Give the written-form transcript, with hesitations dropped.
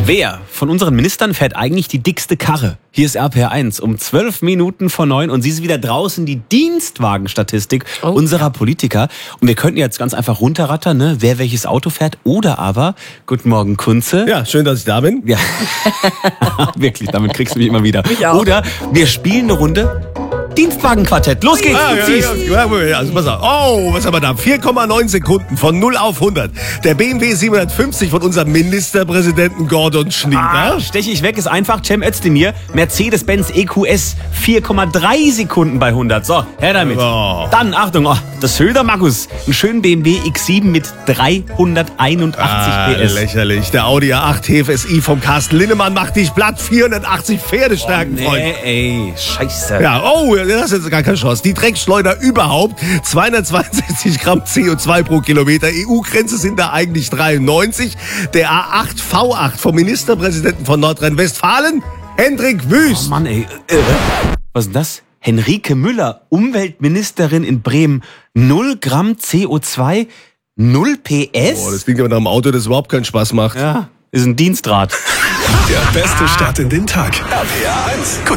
Wer von unseren Ministern fährt eigentlich die dickste Karre? Hier ist RPR 1 um 12 Minuten vor 9 und Sie ist wieder draußen, die Dienstwagenstatistik unserer Politiker. Und wir könnten jetzt ganz einfach runterrattern, ne? Wer welches Auto fährt. Oder aber, guten Morgen Kunze. Ja, schön, dass ich da bin. Ja, wirklich, damit kriegst du mich immer wieder. Ich auch. Oder wir spielen eine Runde Dienstwagenquartett. Los geht's, du ziehst. Also pass auf. Oh, was haben wir da? 4,9 Sekunden von 0 auf 100. Der BMW 750 von unserem Ministerpräsidenten Gordon Schnieber. Steche ich weg, ist einfach. Cem Özdemir, Mercedes-Benz EQS, 4,3 Sekunden bei 100. So, her damit. Oh. Dann, Achtung, das Söder Markus, einen schönen BMW X7 mit 381 PS. Lächerlich. Der Audi A8 TFSI vom Carsten Linnemann macht dich platt. 480 Pferdestärken, Freund. Ey, scheiße. Ja, oh, das ist jetzt gar keine Chance. Die Dreckschleuder überhaupt. 262 Gramm CO2 pro Kilometer. EU-Grenze sind da eigentlich 93. Der A8 V8 vom Ministerpräsidenten von Nordrhein-Westfalen, Hendrik Wüst. Oh Mann, ey. Was ist denn das? Henrike Müller, Umweltministerin in Bremen. 0 Gramm CO2, 0 PS? Oh, das klingt aber nach einem Auto, das überhaupt keinen Spaß macht. Ja, ist ein Dienstrad. Der beste Start in den Tag. RPR 1.